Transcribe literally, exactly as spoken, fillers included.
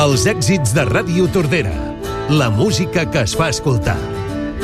Els èxits de Ràdio Tordera. La música que es fa escoltar.